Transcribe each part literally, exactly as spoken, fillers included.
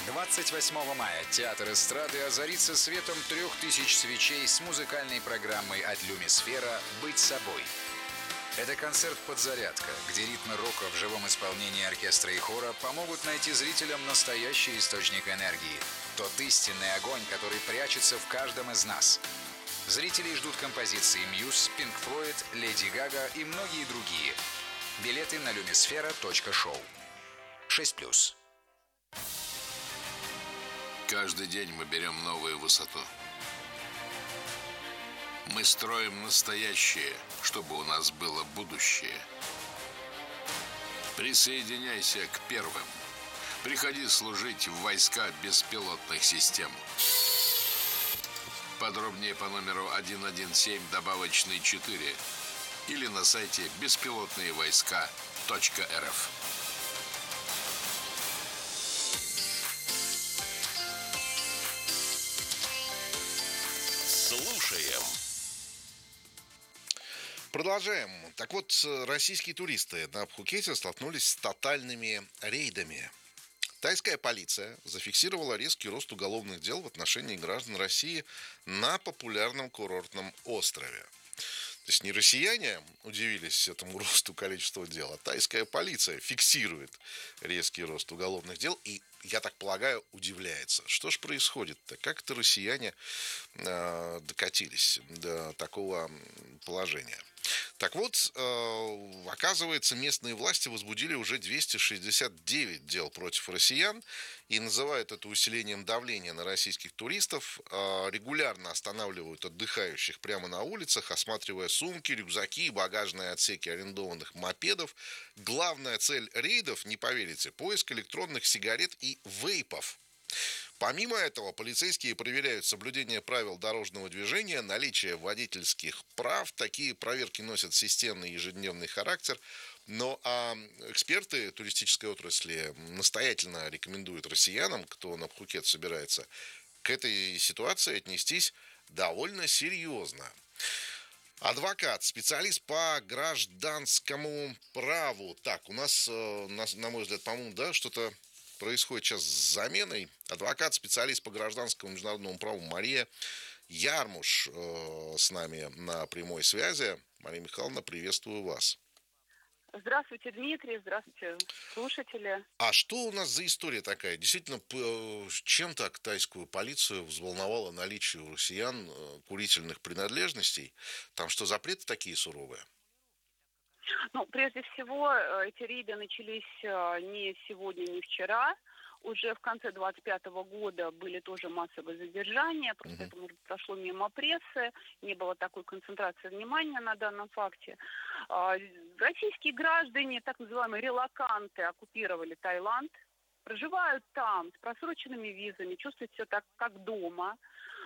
двадцать восьмого мая театр эстрады озарится светом трех тысяч свечей с музыкальной программой от Люмисфера «Быть собой». Это концерт-подзарядка, где ритмы рока в живом исполнении оркестра и хора помогут найти зрителям настоящий источник энергии. Тот истинный огонь, который прячется в каждом из нас. Зрителей ждут композиции Muse, Pink Floyd, Леди Гага и многие другие. Билеты на люмисфера точка шоу. шесть плюс. Каждый день мы берем новую высоту. Мы строим настоящее, чтобы у нас было будущее. Присоединяйся к первым. Приходи служить в войска беспилотных систем. Подробнее по номеру один один семь добавочный четыре или на сайте беспилотные войска точка эр эф. Слушаем. Продолжаем. Так вот, российские туристы на Пхукете столкнулись с тотальными рейдами. Тайская полиция зафиксировала резкий рост уголовных дел в отношении граждан России на популярном курортном острове. То есть не россияне удивились этому росту количества дел, а тайская полиция фиксирует резкий рост уголовных дел и, я так полагаю, удивляется. Что ж происходит-то? Как это россияне э, докатились до такого положения? Так вот, э, оказывается, местные власти возбудили уже двести шестьдесят девять дел против россиян и называют это усилением давления на российских туристов. Э, регулярно останавливают отдыхающих прямо на улицах, осматривая сумки, рюкзаки и багажные отсеки арендованных мопедов. Главная цель рейдов, не поверите, поиск электронных сигарет и вейпов. Помимо этого, полицейские проверяют соблюдение правил дорожного движения, наличие водительских прав. Такие проверки носят системный ежедневный характер. Но а эксперты туристической отрасли настоятельно рекомендуют россиянам, кто на Пхукет собирается, к этой ситуации отнестись довольно серьезно. Адвокат, специалист по гражданскому праву. Так, у нас, на, на мой взгляд, по-моему, да, что-то происходит сейчас с заменой. Адвокат, специалист по гражданскому международному праву Мария Ярмуш э, с нами на прямой связи. Мария Михайловна, приветствую вас. Здравствуйте, Дмитрий, здравствуйте, слушатели. А что у нас за история такая? Действительно, чем так тайскую полицию взволновало наличие у россиян курительных принадлежностей? Там что, запреты такие суровые? Ну, прежде всего, эти рейды начались не сегодня, не вчера. Уже в конце двадцать пятого года были тоже массовые задержания, просто uh-huh. это, может, прошло мимо прессы, не было такой концентрации внимания на данном факте. Российские граждане, так называемые релоканты, оккупировали Таиланд, проживают там с просроченными визами, чувствуют себя так, как дома,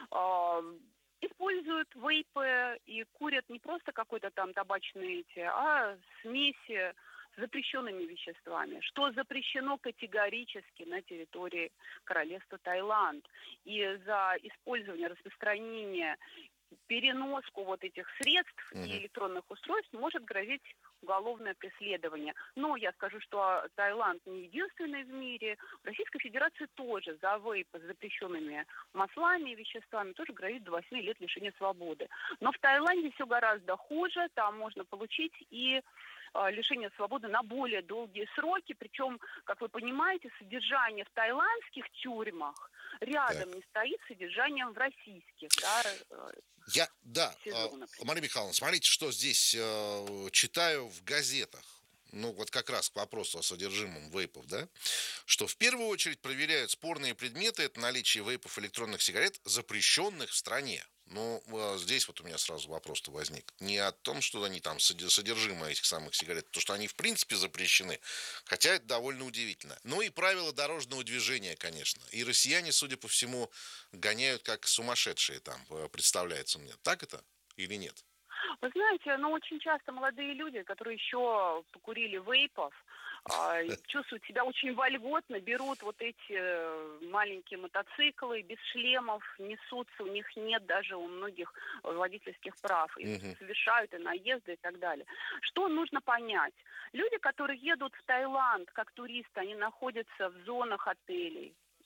используют вейпы и курят не просто какой-то там табачные эти, а смеси запрещенными веществами, что запрещено категорически на территории королевства Таиланд. И за использование, распространение, переноску вот этих средств uh-huh. и электронных устройств может грозить уголовное преследование. Но я скажу, что Таиланд не единственный в мире. В Российской Федерации тоже за вейпы с запрещенными маслами и веществами тоже грозит до восьми лет лишения свободы. Но в Таиланде все гораздо хуже. Там можно получить и лишение свободы на более долгие сроки. Причем, как вы понимаете, содержание в таиландских тюрьмах рядом так. не стоит с содержанием в российских. Да, Я, да, сезонах. Мария Михайловна, смотрите, что здесь э, читаю в газетах. Ну, вот как раз к вопросу о содержимом вейпов, да, что в первую очередь проверяют спорные предметы, это наличие вейпов, электронных сигарет, запрещенных в стране. Ну, здесь вот у меня сразу вопрос-то возник. Не о том, что они там, содержимое этих самых сигарет, то, что они в принципе запрещены, хотя это довольно удивительно. Ну и правила дорожного движения, конечно. И россияне, судя по всему, гоняют как сумасшедшие там, представляется мне. Так это или нет? Вы знаете, ну, очень часто молодые люди, которые еще покурили вейпов, чувствуют себя очень вольготно, берут вот эти маленькие мотоциклы без шлемов, несутся, у них нет даже у многих водительских прав, и uh-huh. совершают и наезды и так далее. Что нужно понять? Люди, которые едут в Таиланд как туристы, они находятся в зонах отелей,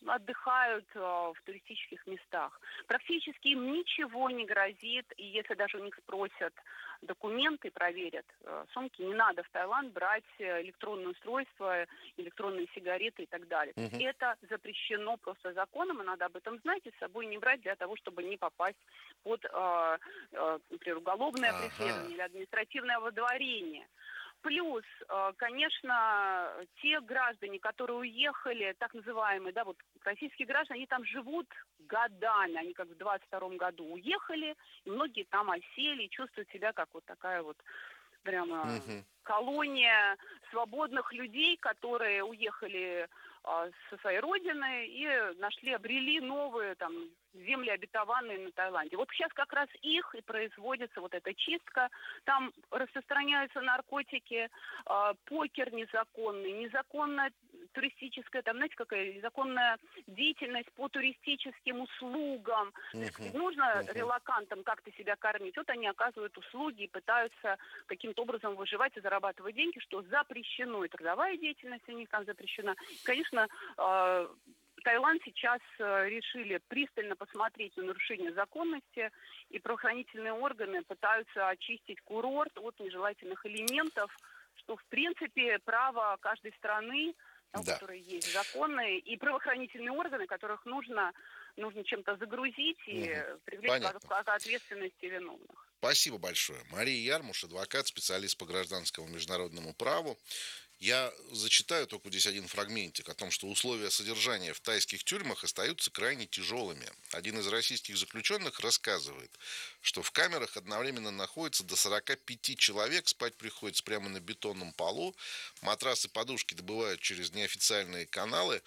отдыхают э, в туристических местах. Практически им ничего не грозит, и если даже у них спросят документы, проверят э, сумки, не надо в Таиланд брать электронное устройство, электронные сигареты и так далее. Мгм. Это запрещено просто законом, и надо об этом знать и с собой не брать для того, чтобы не попасть под, э, э, например, уголовное Ага. преследование или административное выдворение. Плюс, э, конечно, те граждане, которые уехали, так называемые, да, вот российские граждане, они там живут годами, они как в двадцать втором году уехали, и многие там осели и чувствуют себя как вот такая вот прямо Мгм. колония свободных людей, которые уехали а, со своей родины и нашли, обрели новые там земли, обетованные на Таиланде. Вот сейчас как раз их и производится вот эта чистка. Там распространяются наркотики, а, покер незаконный, незаконная туристическая, там, знаете, какая незаконная деятельность по туристическим услугам. Мгм. Нужно Мгм. релакантам как-то себя кормить. Вот они оказывают услуги и пытаются каким-то образом выживать и зарабатывать деньги, что запрещено. И трудовая деятельность у них там запрещена. Конечно, э, Таиланд сейчас э, решили пристально посмотреть на нарушение законности, и правоохранительные органы пытаются очистить курорт от нежелательных элементов, что, в принципе, право каждой страны, там, Да. которые есть законные, и правоохранительные органы, которых нужно, нужно чем-то загрузить и Мгм. привлечь к, Понятно. к ответственности виновных. Спасибо большое. Мария Ярмуш, адвокат, специалист по гражданскому международному праву. Я зачитаю только здесь один фрагментик о том, что условия содержания в тайских тюрьмах остаются крайне тяжелыми. Один из российских заключенных рассказывает, что в камерах одновременно находится до сорока пяти человек, спать приходится прямо на бетонном полу, матрасы, подушки добывают через неофициальные каналы.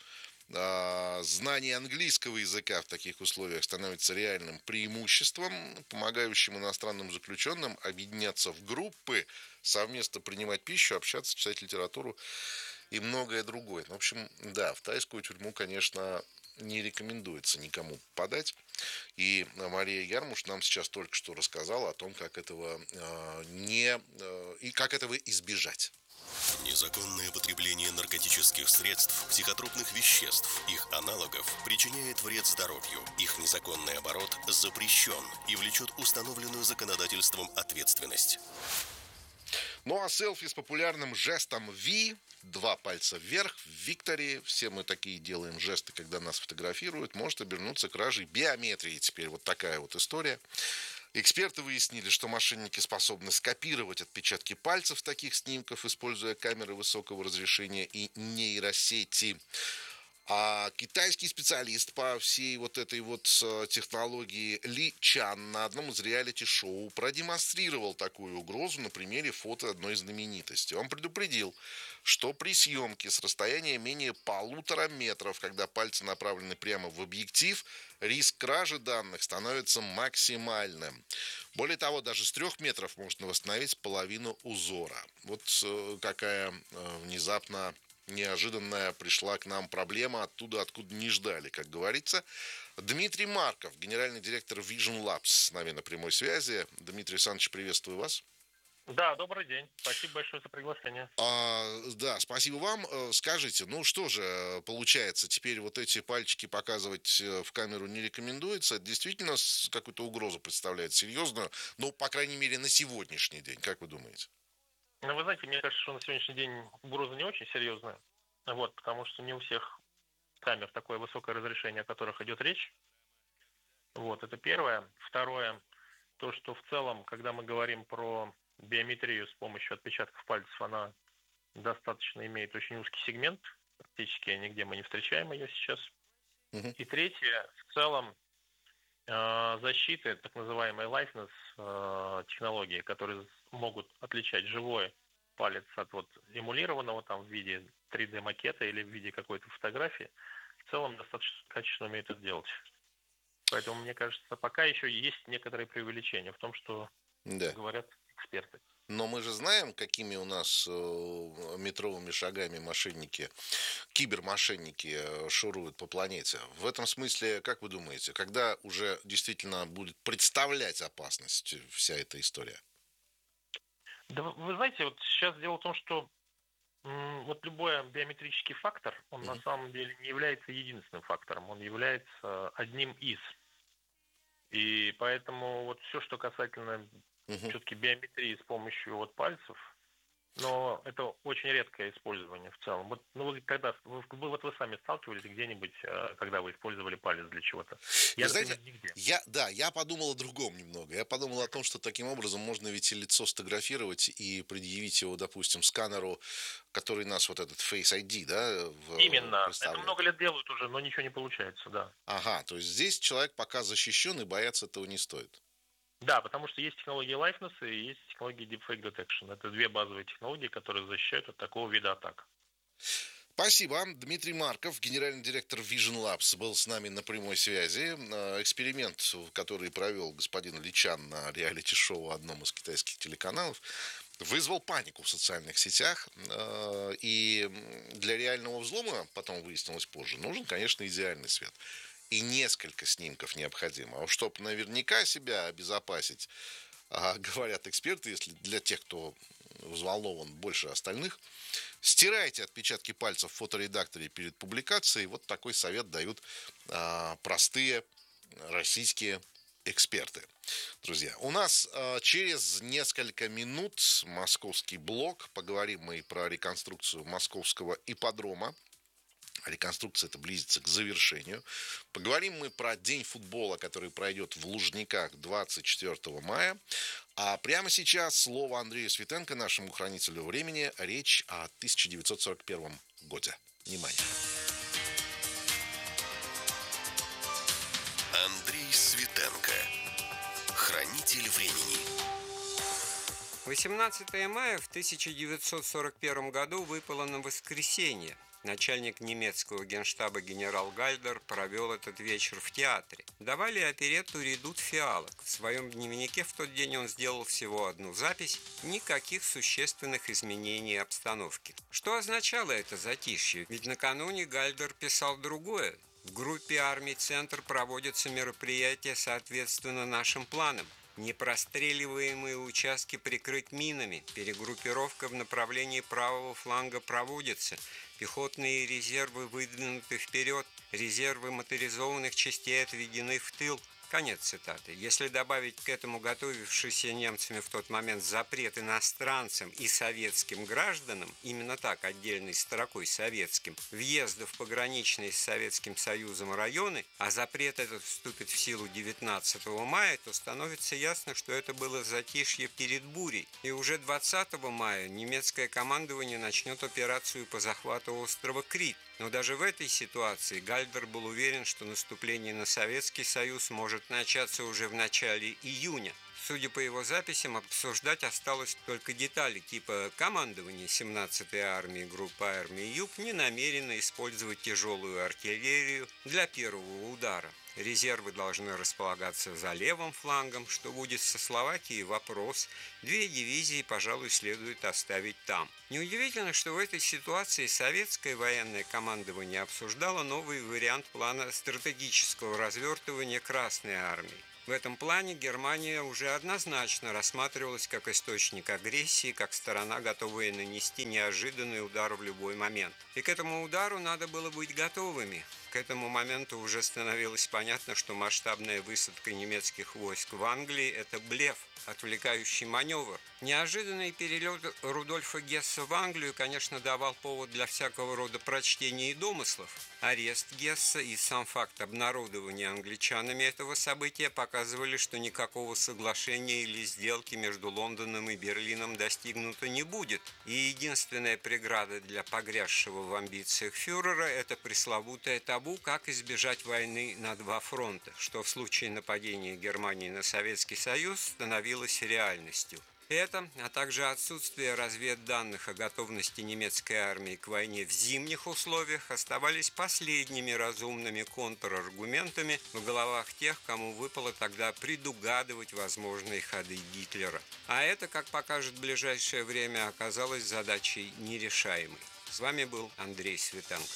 А, Знание английского языка в таких условиях становится реальным преимуществом, помогающим иностранным заключенным объединяться в группы, совместно принимать пищу, общаться, читать литературу и многое другое. В общем, да, в тайскую тюрьму, конечно, не рекомендуется никому попадать. И Мария Ярмуш нам сейчас только что рассказала о том, как этого э, не э, и как этого избежать. Незаконное потребление наркотических средств, психотропных веществ, их аналогов причиняет вред здоровью. Их незаконный оборот запрещен и влечет установленную законодательством ответственность. Ну а селфи с популярным жестом V, два пальца вверх, в Виктории, все мы такие делаем жесты, когда нас фотографируют, может обернуться кражей биометрии. Теперь вот такая вот история. Эксперты выяснили, что мошенники способны скопировать отпечатки пальцев таких снимков, используя камеры высокого разрешения и нейросети. А китайский специалист по всей вот этой вот технологии Ли Чан на одном из реалити-шоу продемонстрировал такую угрозу на примере фото одной из знаменитостей. Он предупредил, что при съемке с расстояния менее полутора метров, когда пальцы направлены прямо в объектив, риск кражи данных становится максимальным. Более того, даже с трех метров можно восстановить половину узора. Вот э, какая э, внезапно неожиданная пришла к нам проблема оттуда, откуда не ждали, как говорится. Дмитрий Марков, генеральный директор Vision Labs, с нами на прямой связи. Дмитрий Александрович, приветствую вас. Да, добрый день. Спасибо большое за приглашение. А, да, спасибо вам. Скажите, ну что же, получается, теперь вот эти пальчики показывать в камеру не рекомендуется? Это действительно какую-то угрозу представляет серьезную? Ну, по крайней мере, на сегодняшний день. Как вы думаете? Ну, вы знаете, мне кажется, что на сегодняшний день угроза не очень серьезная. Вот, потому что не у всех камер такое высокое разрешение, о которых идет речь. Вот, это первое. Второе, то, что в целом, когда мы говорим про биометрию с помощью отпечатков пальцев, она достаточно имеет очень узкий сегмент. Практически нигде мы не встречаем ее сейчас. Угу. И третье, в целом, защиты, так называемые liveness технологии, которые могут отличать живой палец от вот эмулированного там в виде три дэ макета или в виде какой-то фотографии, в целом достаточно качественно умеют это делать. Поэтому, мне кажется, пока еще есть некоторые преувеличения в том, что да. говорят эксперты. Но мы же знаем, какими у нас метровыми шагами мошенники, кибермошенники шуруют по планете. В этом смысле, как вы думаете, когда уже действительно будет представлять опасность вся эта история? Да, вы знаете, вот сейчас дело в том, что Вот любой биометрический фактор, он mm-hmm. на самом деле не является единственным фактором, он является одним из. И поэтому вот все, что касательно mm-hmm. все-таки биометрии с помощью вот пальцев, но это очень редкое использование в целом. Вот, ну, вы, когда, вы, вот вы сами сталкивались где-нибудь, когда вы использовали палец для чего-то? Я, знаете, нигде. Я, да, я подумал о другом немного. Я подумал о том, что таким образом можно ведь и лицо сфотографировать и предъявить его, допустим, сканеру, который нас вот этот Face ай ди, да? В, Именно. Это много лет делают уже, но ничего не получается, да. Ага, то есть здесь человек пока защищен, и бояться этого не стоит. Да, потому что есть технология liveness и есть технология deepfake detection. Это две базовые технологии, которые защищают от такого вида атак. Спасибо. Дмитрий Марков, генеральный директор Vision Labs, был с нами на прямой связи. Эксперимент, который провел господин Личан на реалити-шоу одном из китайских телеканалов, вызвал панику в социальных сетях. И для реального взлома, потом выяснилось позже, нужен, конечно, идеальный свет. И несколько снимков необходимо. А чтобы наверняка себя обезопасить, а, говорят эксперты, если для тех, кто взволнован больше остальных, стирайте отпечатки пальцев в фоторедакторе перед публикацией. Вот такой совет дают а, простые российские эксперты. Друзья, у нас а, через несколько минут московский блок. Поговорим мы и про реконструкцию московского ипподрома. Реконструкция это близится к завершению. Поговорим мы про День футбола, который пройдет в Лужниках двадцать четвёртого мая. А прямо сейчас слово Андрею Светенко, нашему хранителю времени. Речь о тысяча девятьсот сорок первом годе. Внимание. Андрей Светенко. Хранитель времени. восемнадцатого мая в тысяча девятьсот сорок первом году выпало на воскресенье. Начальник немецкого генштаба генерал Гальдер провел этот вечер в театре. Давали оперетту «Редут фиалок». В своем дневнике в тот день он сделал всего одну запись, никаких существенных изменений обстановки. Что означало это затишье? Ведь накануне Гальдер писал другое. В группе армий «Центр» проводятся мероприятия соответственно нашим планам. Непростреливаемые участки прикрыть минами, перегруппировка в направлении правого фланга проводится, пехотные резервы выдвинуты вперед, резервы моторизованных частей отведены в тыл. Конец цитаты. Если добавить к этому готовившийся немцами в тот момент запрет иностранцам и советским гражданам, именно так, отдельной строкой советским, въезда в пограничные с Советским Союзом районы, а запрет этот вступит в силу девятнадцатого мая, то становится ясно, что это было затишье перед бурей. И уже двадцатого мая немецкое командование начнет операцию по захвату острова Крит. Но даже в этой ситуации Гальдер был уверен, что наступление на Советский Союз может начаться уже в начале июня. Судя по его записям, обсуждать осталось только детали типа командования семнадцатой армии группы армии Юг не намерено использовать тяжелую артиллерию для первого удара. Резервы должны располагаться за левым флангом, что будет со Словакией вопрос. Две дивизии, пожалуй, следует оставить там. Неудивительно, что в этой ситуации советское военное командование обсуждало новый вариант плана стратегического развертывания Красной армии. В этом плане Германия уже однозначно рассматривалась как источник агрессии, как сторона, готовая нанести неожиданный удар в любой момент. И к этому удару надо было быть готовыми. К этому моменту уже становилось понятно, что масштабная высадка немецких войск в Англии – это блеф, отвлекающий маневр. Неожиданный перелет Рудольфа Гесса в Англию, конечно, давал повод для всякого рода прочтений и домыслов. Арест Гесса и сам факт обнародования англичанами этого события показывали, что никакого соглашения или сделки между Лондоном и Берлином достигнуто не будет. И единственная преграда для погрязшего в амбициях фюрера – это пресловутое табу, как избежать войны на два фронта, что в случае нападения Германии на Советский Союз становилось реальностью. Это, а также отсутствие разведданных о готовности немецкой армии к войне в зимних условиях оставались последними разумными контраргументами в головах тех, кому выпало тогда предугадывать возможные ходы Гитлера. А это, как покажет ближайшее время, оказалось задачей нерешаемой. С вами был Андрей Светенко.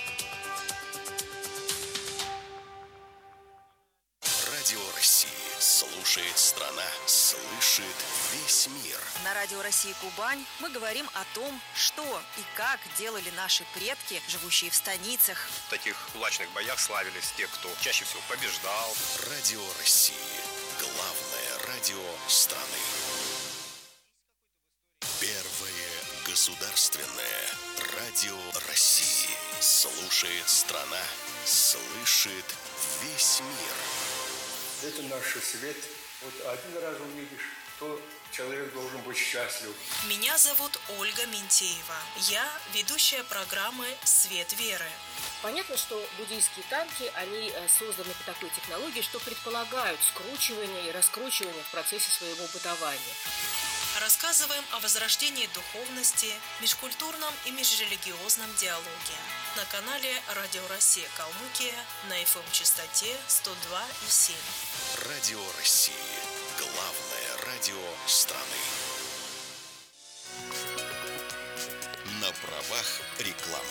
Радио России. Слушает страна, слышит весь мир. На Радио России Кубань мы говорим о том, что и как делали наши предки, живущие в станицах. В таких кулачных боях славились те, кто чаще всего побеждал. Радио России. Главное радио страны. Первое государственное радио России. Слушает страна, слышит весь мир. Это наш свет. Вот один раз увидишь, то человек должен быть счастлив. Меня зовут Ольга Ментеева. Я ведущая программы «Свет веры». Понятно, что буддийские танки, они созданы по такой технологии, что предполагают скручивание и раскручивание в процессе своего бытования. Рассказываем о возрождении духовности, межкультурном и межрелигиозном диалоге. На канале Радио Россия Калмыкия на эф эм-частоте сто два и семь. Радио России. Главное радио страны. На правах рекламы.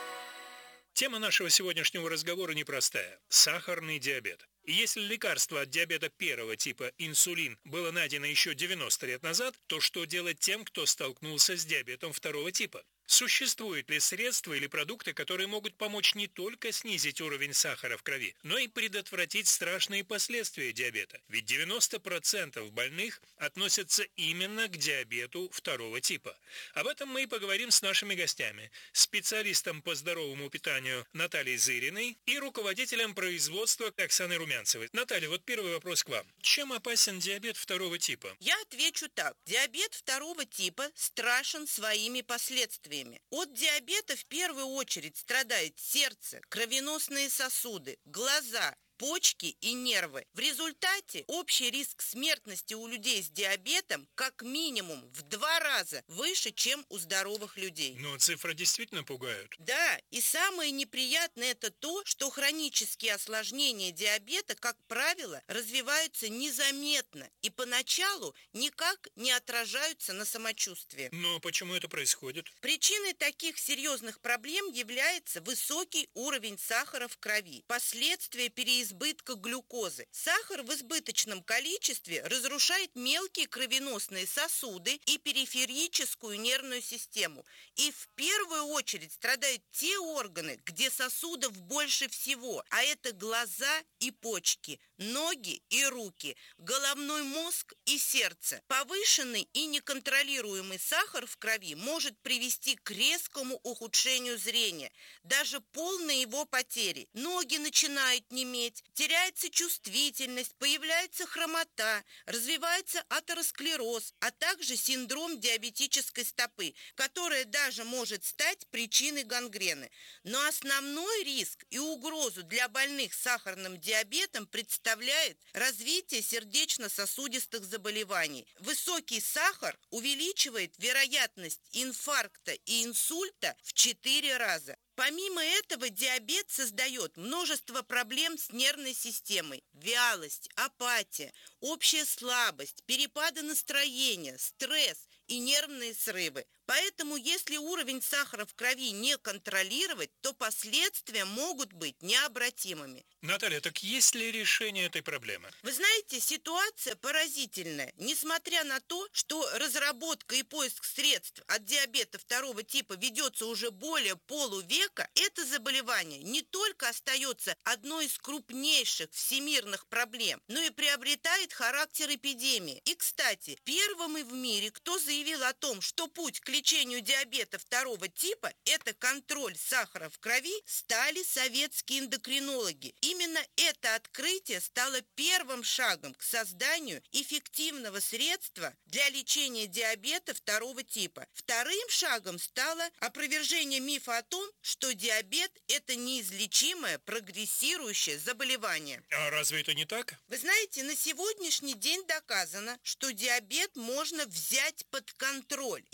Тема нашего сегодняшнего разговора непростая – сахарный диабет. И если лекарство от диабета первого типа инсулин было найдено еще девяносто лет назад, то что делать тем, кто столкнулся с диабетом второго типа? Существуют ли средства или продукты, которые могут помочь не только снизить уровень сахара в крови, но и предотвратить страшные последствия диабета? Ведь девяносто процентов больных относятся именно к диабету второго типа. Об этом мы и поговорим с нашими гостями. Специалистом по здоровому питанию Натальей Зыриной и руководителем производства Оксаной Румянцевой. Наталья, вот первый вопрос к вам. Чем опасен диабет второго типа? Я отвечу так. Диабет второго типа страшен своими последствиями. От диабета в первую очередь страдает сердце, кровеносные сосуды, глаза, почки и нервы. В результате общий риск смертности у людей с диабетом как минимум в два раза выше, чем у здоровых людей. Но цифры действительно пугают. Да, и самое неприятное это то, что хронические осложнения диабета, как правило, развиваются незаметно и поначалу никак не отражаются на самочувствии. Но почему это происходит? Причиной таких серьезных проблем является высокий уровень сахара в крови, последствия переизбытка избытка глюкозы. Сахар в избыточном количестве разрушает мелкие кровеносные сосуды и периферическую нервную систему. И в первую очередь страдают те органы, где сосудов больше всего, а это глаза и почки, ноги и руки, головной мозг и сердце. Повышенный и неконтролируемый сахар в крови может привести к резкому ухудшению зрения, даже полной его потери. Ноги начинают неметь, теряется чувствительность, появляется хромота, развивается атеросклероз, а также синдром диабетической стопы, которая даже может стать причиной гангрены. Но основной риск и угрозу для больных с сахарным диабетом представляет развитие сердечно-сосудистых заболеваний. Высокий сахар увеличивает вероятность инфаркта и инсульта в четыре раза. Помимо этого, диабет создает множество проблем с нервной системой, вялость, апатия, общая слабость, перепады настроения, стресс и нервные срывы. Поэтому, если уровень сахара в крови не контролировать, то последствия могут быть необратимыми. Наталья, так есть ли решение этой проблемы? Вы знаете, ситуация поразительная. Несмотря на то, что разработка и поиск средств от диабета второго типа ведется уже более полувека, это заболевание не только остается одной из крупнейших всемирных проблем, но и приобретает характер эпидемии. И, кстати, первыми в мире, кто заявил о том, что путь к лечению диабета второго типа – это контроль сахара в крови, стали советские эндокринологи. Именно это открытие стало первым шагом к созданию эффективного средства для лечения диабета второго типа. Вторым шагом стало опровержение мифа о том, что диабет – это неизлечимое прогрессирующее заболевание. А разве это не так? Вы знаете, на сегодняшний день доказано, что диабет можно взять под контроль. И в связи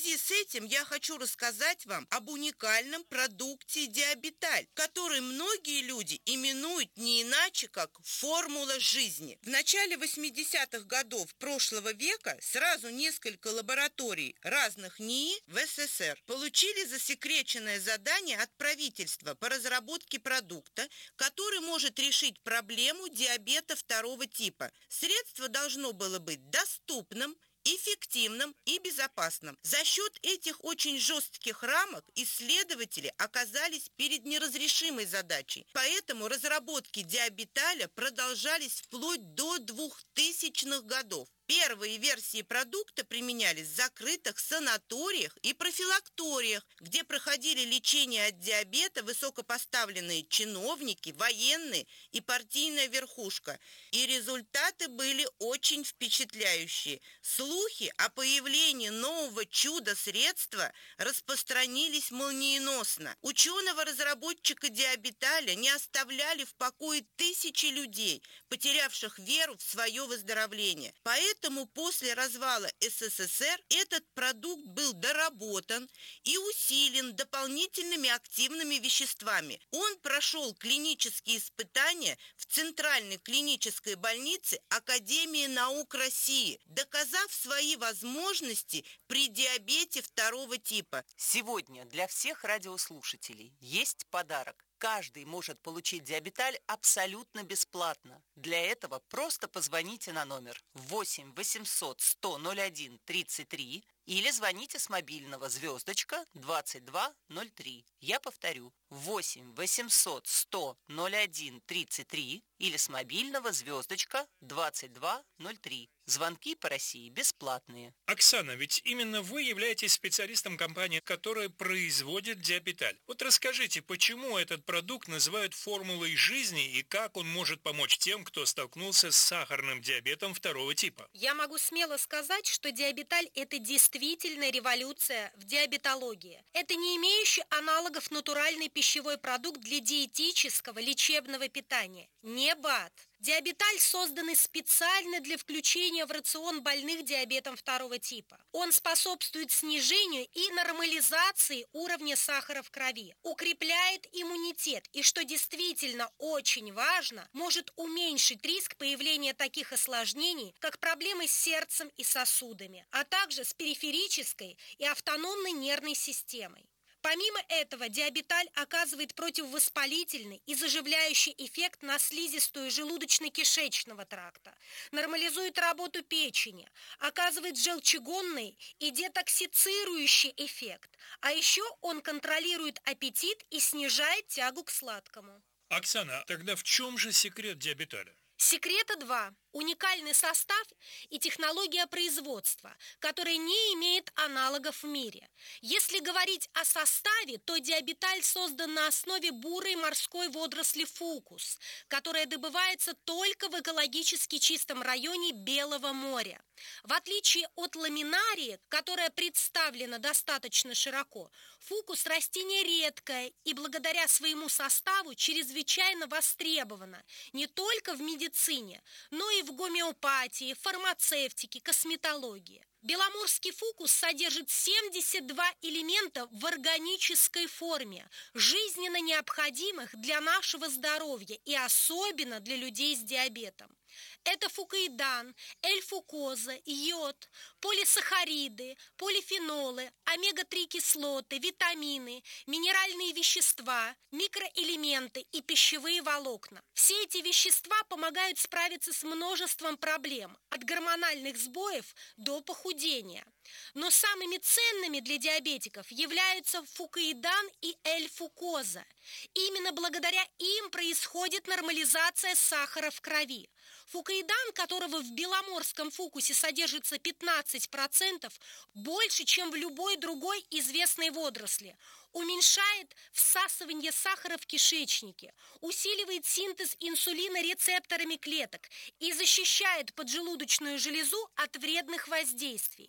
связи с этим я хочу рассказать вам об уникальном продукте Диабеталь, который многие люди именуют не иначе, как формула жизни. В начале восьмидесятых годов прошлого века сразу несколько лабораторий разных НИИ в СССР получили засекреченное задание от правительства по разработке продукта, который может решить проблему диабета второго типа. Средство должно было быть доступным, эффективным и безопасным. За счет этих очень жестких рамок исследователи оказались перед неразрешимой задачей. Поэтому разработки Диабеталя продолжались вплоть до двухтысячных годов. Первые версии продукта применялись в закрытых санаториях и профилакториях, где проходили лечение от диабета высокопоставленные чиновники, военные и партийная верхушка. И результаты были очень впечатляющие. Слухи о появлении нового чудо-средства распространились молниеносно. Ученого-разработчика Диабеталя не оставляли в покое тысячи людей, потерявших веру в свое выздоровление. Поэтому Поэтому после развала СССР этот продукт был доработан и усилен дополнительными активными веществами. Он прошел клинические испытания в Центральной клинической больнице Академии наук России, доказав свои возможности при диабете второго типа. Сегодня для всех радиослушателей есть подарок. Каждый может получить Диабеталь абсолютно бесплатно. Для этого просто позвоните на номер восемь восемьсот сто ноль один тридцать три или звоните с мобильного звездочка двадцать два ноль три. Я повторю, восемь восемьсот сто ноль один тридцать три или с мобильного звездочка двадцать два ноль три. Звонки по России бесплатные. Оксана, ведь именно вы являетесь специалистом компании, которая производит Диабеталь. Вот расскажите, почему этот продукт называют формулой жизни и как он может помочь тем, кто столкнулся с сахарным диабетом второго типа? Я могу смело сказать, что Диабеталь – это действительно революция в диабетологии. Это не имеющий аналогов натуральный пищевой продукт для диетического лечебного питания. Не БАД. Диабеталь создан специально для включения в рацион больных диабетом второго типа. Он способствует снижению и нормализации уровня сахара в крови, укрепляет иммунитет и, что действительно очень важно, может уменьшить риск появления таких осложнений, как проблемы с сердцем и сосудами, а также с периферической и автономной нервной системой. Помимо этого, Диабеталь оказывает противовоспалительный и заживляющий эффект на слизистую желудочно-кишечного тракта, нормализует работу печени, оказывает желчегонный и детоксицирующий эффект, а еще он контролирует аппетит и снижает тягу к сладкому. Оксана, тогда в чем же секрет Диабеталя? Секрета два. Уникальный состав и технология производства, которая не имеет аналогов в мире. Если говорить о составе, то Диабеталь создан на основе бурой морской водоросли фукус, которая добывается только в экологически чистом районе Белого моря. В отличие от ламинарии, которая представлена достаточно широко, фукус растение редкое и благодаря своему составу чрезвычайно востребовано не только в медицине, но и в гомеопатии, фармацевтике, косметологии. Беломорский фукус содержит семьдесят два элемента в органической форме, жизненно необходимых для нашего здоровья и особенно для людей с диабетом. Это фукоидан, эль-фукоза, йод, полисахариды, полифенолы, омега три кислоты, витамины, минеральные вещества, микроэлементы и пищевые волокна. Все эти вещества помогают справиться с множеством проблем, от гормональных сбоев до похудения. Но самыми ценными для диабетиков являются фукоидан и эль-фукоза. Именно благодаря им происходит нормализация сахара в крови. Фукоидан, которого в беломорском фукусе содержится пятнадцать процентов, больше, чем в любой другой известной водоросли, уменьшает всасывание сахара в кишечнике, усиливает синтез инсулина рецепторами клеток и защищает поджелудочную железу от вредных воздействий.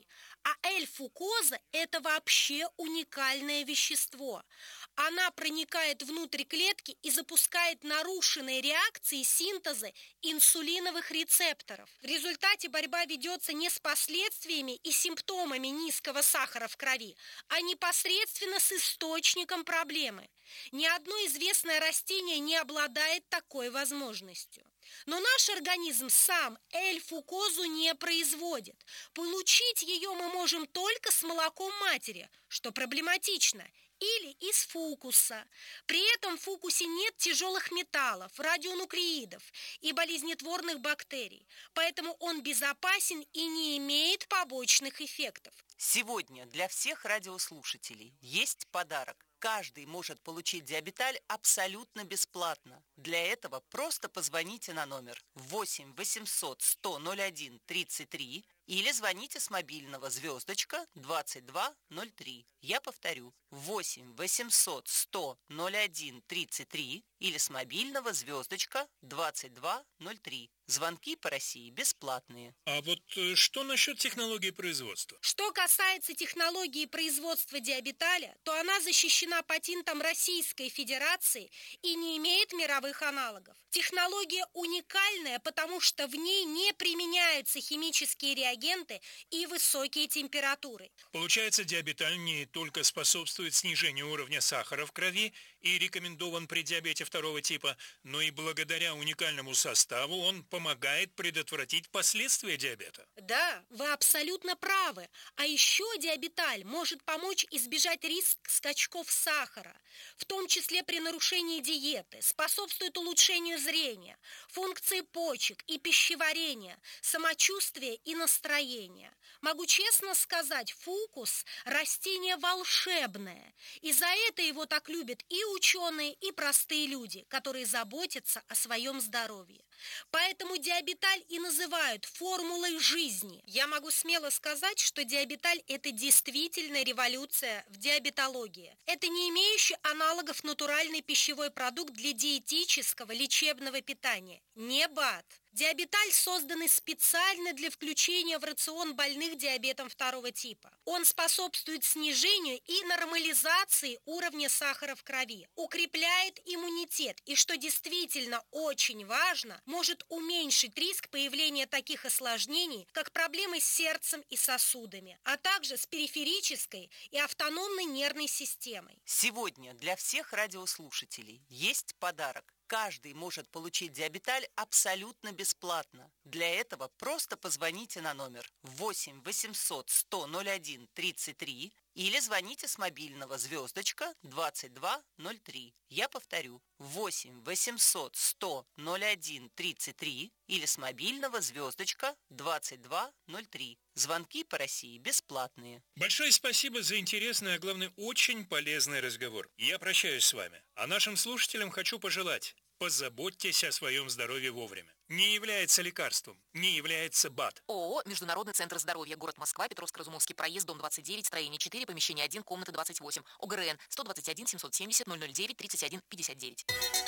А L-фукоза – это вообще уникальное вещество. Она проникает внутрь клетки и запускает нарушенные реакции синтеза инсулиновых рецепторов. В результате борьба ведется не с последствиями и симптомами низкого сахара в крови, а непосредственно с источником проблемы. Ни одно известное растение не обладает такой возможностью. Но наш организм сам L-фукозу не производит. Получить ее мы можем только с молоком матери, что проблематично, или из фукуса. При этом в фукусе нет тяжелых металлов, радионуклеидов и болезнетворных бактерий, поэтому он безопасен и не имеет побочных эффектов. Сегодня для всех радиослушателей есть подарок. Каждый может получить диабеталь абсолютно бесплатно. Для этого просто позвоните на номер восемь восемьсот сто ноль один тридцать три или звоните с мобильного звездочка двадцать два ноль три. Я повторю, восемь восемьсот сто ноль один тридцать три или с мобильного звездочка двадцать два ноль три. Звонки по России бесплатные. А вот что насчет технологии производства? Что касается технологии производства диабеталя, то она защищена патентом Российской Федерации и не имеет мировых аналогов. Технология уникальная, потому что в ней не применяются химические реагенты и высокие температуры. Получается, диабеталь не только способствует снижению уровня сахара в крови и рекомендован при диабете второго типа, но и благодаря уникальному составу он помогает предотвратить последствия диабета. Да, вы абсолютно правы. А еще диабеталь может помочь избежать риск скачков сахара, в том числе при нарушении диеты, способствует улучшению зрения, функции почек и пищеварения, самочувствия и настроения. Могу честно сказать, фукус – растение волшебное. И за это его так любят и ученые, и простые люди, которые заботятся о своем здоровье. Поэтому диабеталь и называют формулой жизни. Я могу смело сказать, что диабеталь – это действительно революция в диабетологии. Это не имеющий аналогов натуральный пищевой продукт для диетического лечебного питания. Не БАД. Диабеталь создан специально для включения в рацион больных диабетом второго типа. Он способствует снижению и нормализации уровня сахара в крови, укрепляет иммунитет и, что действительно очень важно, может уменьшить риск появления таких осложнений, как проблемы с сердцем и сосудами, а также с периферической и автономной нервной системой. Сегодня для всех радиослушателей есть подарок. Каждый может получить диабеталь абсолютно бесплатно. Для этого просто позвоните на номер восемь восемьсот сто ноль один тридцать три или звоните с мобильного звездочка двадцать два ноль три. Я повторю, восемь восемьсот сто ноль один тридцать три или с мобильного звездочка двадцать два ноль три. Звонки по России бесплатные. Большое спасибо за интересный, а главное, очень полезный разговор. Я прощаюсь с вами. А нашим слушателям хочу пожелать: позаботьтесь о своем здоровье вовремя. Не является лекарством, не является БАД. ООО «Международный центр здоровья», город Москва, Петровско-Разумовский проезд, дом двадцать девять, строение четыре, помещение один, комната двадцать восемь. ОГРН сто двадцать один семьсот семьдесят ноль ноль девять тридцать один пятьдесят девять.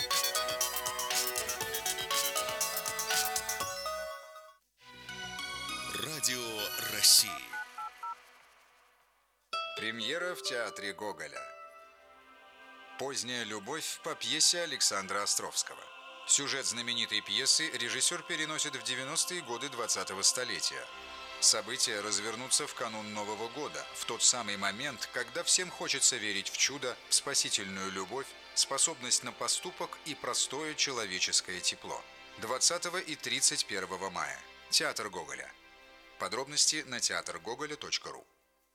Радио России. Премьера в театре Гоголя. Поздняя любовь по пьесе Александра Островского. Сюжет знаменитой пьесы режиссер переносит в девяностые годы двадцатого столетия. События развернутся в канун Нового года, в тот самый момент, когда всем хочется верить в чудо, в спасительную любовь, способность на поступок и простое человеческое тепло. двадцатого и тридцать первого мая. Театр Гоголя. Подробности на театр гоголя точка ру.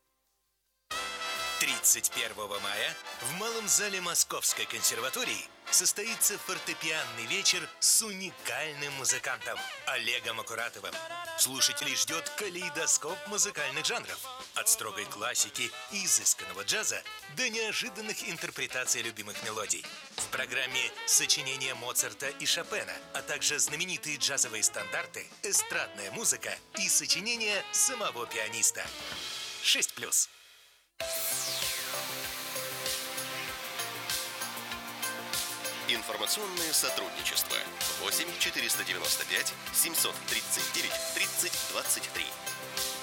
тридцать первого мая в Малом зале Московской консерватории состоится фортепианный вечер с уникальным музыкантом Олегом Акуратовым. Слушателей ждет калейдоскоп музыкальных жанров. От строгой классики и изысканного джаза до неожиданных интерпретаций любимых мелодий. В программе сочинения Моцарта и Шопена, а также знаменитые джазовые стандарты, эстрадная музыка и сочинения самого пианиста. шесть плюс. Информационное сотрудничество. восемь четыреста девяносто пять семьсот тридцать девять тридцать двадцать три.